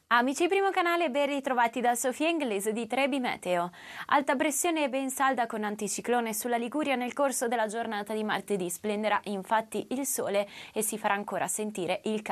Amici primo canale, ben ritrovati da Sofia Inglese di Trebi Meteo. Alta pressione ben salda con anticiclone sulla Liguria nel corso della giornata di martedì. Splenderà infatti il sole e si farà ancora sentire il caldo.